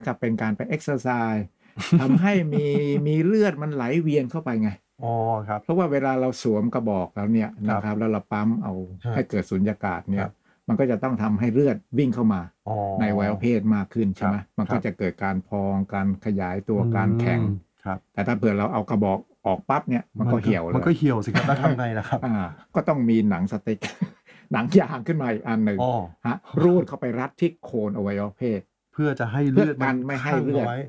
กับเป็นการไปเอ็กซ์เซอร์ไซส์ทำให้มีเลือดมันไหลเวียนเข้าไปไงอ๋อครับเพราะว่าเวลาเราสวมกระบอกแล้วเนี่ยครับนะครับแล้วเราปั๊มเอาฮะให้เกิดสุญญากาศเนี่ยครับมันก็จะต้องทำให้เลือดวิ่งเข้ามาอ๋อในอวัยวะเพศมากขึ้นครัใช่ไหมบมันครับก็จะเกิดการพองการขยายตัวอืการแข็มงครับแต่ถ้าเผื่อเราเอากระบอกออกปั๊บเนี่ยมันมันก็ก็เหี่ยวเลยมันก็เหี่ยวสิครับแล้วทำไงล่ะครับอ่าก็ต้องมีหนังสติ๊กหนังยางขึ้นมาอีกอันหนึ่งอ๋อฮะรูดเข้าไปรัดที่โคนอวัยวะเพศเพื่อจะให้เพื่อเลือดมันกันไม่ให้คั่งเลือดเอาไว้